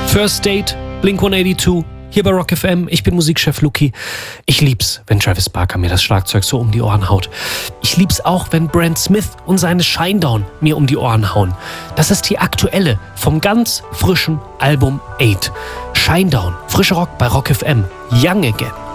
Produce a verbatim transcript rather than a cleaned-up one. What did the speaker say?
First Date, Blink hundertzweiundachtzig, hier bei Rock F M. Ich bin Musikchef Luki. Ich lieb's, wenn Travis Barker mir das Schlagzeug so um die Ohren haut. Ich lieb's auch, wenn Brent Smith und seine Shinedown mir um die Ohren hauen. Das ist die aktuelle vom ganz frischen Album acht. Shinedown, frischer Rock bei Rock F M. Young Again.